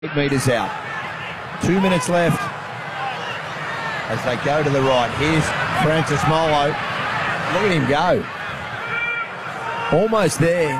8 metres out. 2 minutes left as they go to the right. Here's Francis Molo. Look at him go. Almost there.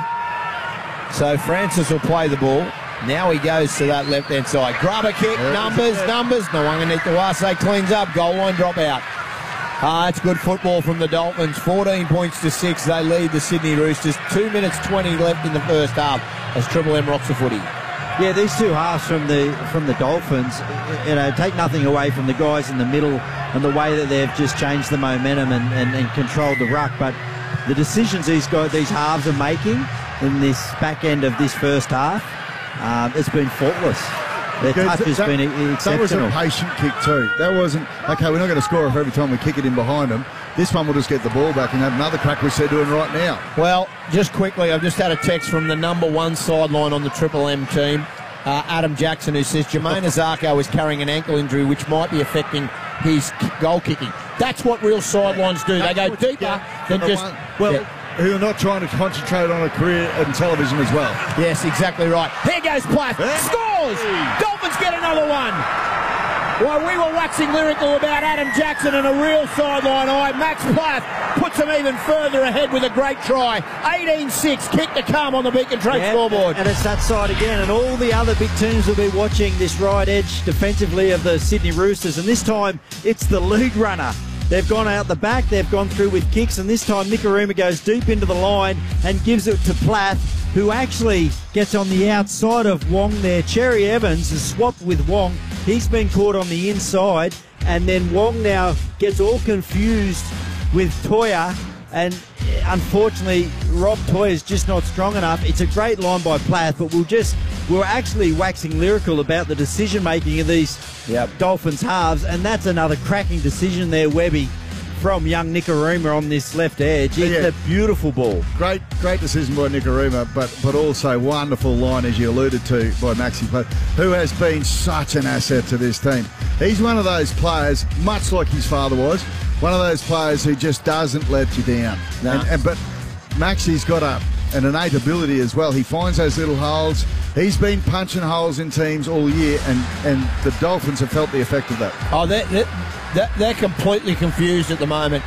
So Francis will play the ball. Now he goes to that left-hand side. Grubber kick, numbers. Nawaqanitawase cleans up, goal line drop out. It's good football from the Dolphins. 14 points to 6. They lead the Sydney Roosters. 2 minutes 20 left in the first half as Triple M rocks the footy. Yeah, these two halves from the Dolphins, take nothing away from the guys in the middle and the way that they've just changed the momentum and controlled the ruck. But the decisions these halves are making in this back end of this first half, it's been faultless. Their touch has been exceptional. That was a patient kick too. That wasn't, okay, we're not going to score off every time we kick it in behind them. This one will just get the ball back and have another crack, which they're doing right now. Well, just quickly, I've just had a text from the number one sideline on the Triple M team, Adam Jackson, who says Jermaine Azarko is carrying an ankle injury which might be affecting his goal kicking. That's what real sidelines do. They go deeper than just... Who are not trying to concentrate on a career in television as well. Yes, exactly right. Here goes Plath. Scores! Dolphins get another one. While we were waxing lyrical about Adam Jackson and a real sideline eye, Max Plath puts them even further ahead with a great try. 18-6, kick to come on the Beacon Trade scoreboard. And it's that side again, and all the other big teams will be watching this right edge defensively of the Sydney Roosters, and this time it's the lead runner. They've gone out the back, they've gone through with kicks, and this time Nikorima goes deep into the line and gives it to Plath, who actually gets on the outside of Wong there. Cherry Evans has swapped with Wong. He's been caught on the inside, and then Wong now gets all confused with Toya, and unfortunately Rob Toya's just not strong enough. It's a great line by Plath, but we're actually waxing lyrical about the decision making of these Dolphins halves, and that's another cracking decision there, Webby, from young Nikorima on this left edge. It's a beautiful ball. Great decision by Nikorima, but also wonderful line, as you alluded to, by Maxi Plath, who has been such an asset to this team. He's one of those players, much like his father was, one of those players who just doesn't let you down. No. But Maxi's got an innate ability as well. He finds those little holes. He's been punching holes in teams all year, and the Dolphins have felt the effect of that. Oh, they're completely confused at the moment.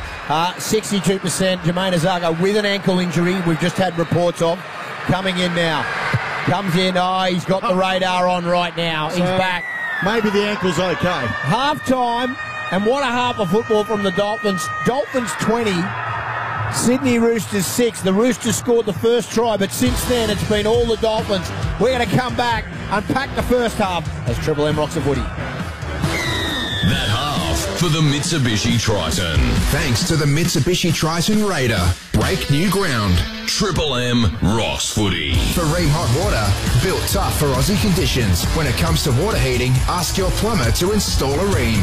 62%, Jermaine Azarko with an ankle injury we've just had reports of. Coming in now. Comes in. He's got the radar on right now. He's back. Maybe the ankle's okay. Half-time, and what a half of football from the Dolphins. Dolphins 20, Sydney Roosters 6. The Roosters scored the first try, but since then it's been all the Dolphins. We're going to come back, unpack the first half as Triple M rocks the footy. That half for the Mitsubishi Triton. Thanks to the Mitsubishi Triton Raider. Break new ground. Triple M rocks footy. For Rheem Hot Water, built tough for Aussie conditions. When it comes to water heating, ask your plumber to install a Rheem.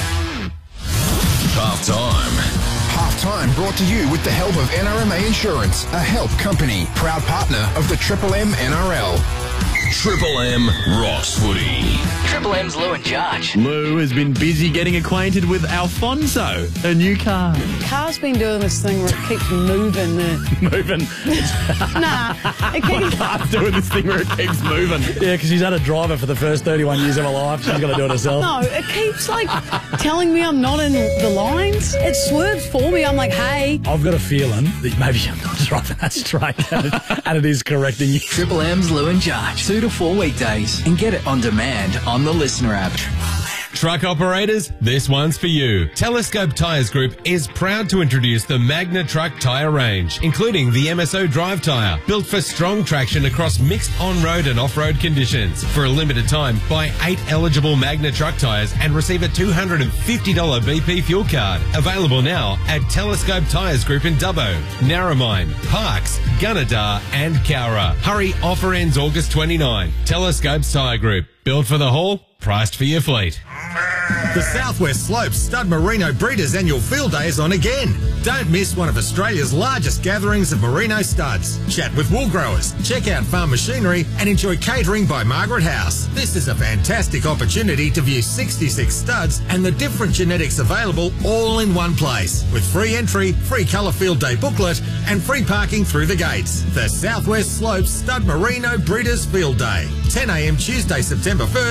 Half-time. Half-time brought to you with the help of NRMA Insurance, a help company, proud partner of the Triple M NRL. Triple M rocks footy. Triple M's Lou and Josh. Lou has been busy getting acquainted with Alfonso, a new car. The car's been doing this thing where it keeps moving. Moving? Nah. My car's doing this thing where it keeps moving. Yeah, because she's had a driver for the first 31 years of her life. She's got to do it herself. No, it keeps, telling me I'm not in the lines. It swerves for me. I'm like, hey. I've got a feeling that maybe I'm not driving that straight, and it is correcting you. Triple M's Lou and Josh. 2 to 4 weekdays. And get it on demand on the Listener app. Truck operators, this one's for you. Telescope Tyres Group is proud to introduce the Magna Truck tyre range, including the MSO Drive tyre, built for strong traction across mixed on-road and off-road conditions. For a limited time, buy 8 eligible Magna Truck tyres and receive a $250 BP fuel card. Available now at Telescope Tyres Group in Dubbo, Narromine, Parkes, Gunnedah and Cowra. Hurry, offer ends August 29. Telescope Tyre Group, built for the haul, priced for your fleet. The Southwest Slopes Stud Merino Breeders Annual Field Day is on again. Don't miss one of Australia's largest gatherings of merino studs. Chat with wool growers, check out farm machinery and enjoy catering by Margaret House. This is a fantastic opportunity to view 66 studs and the different genetics available all in one place. With free entry, free colour field day booklet and free parking through the gates. The Southwest Slopes Stud Merino Breeders Field Day. 10 a.m. Tuesday, September 1st.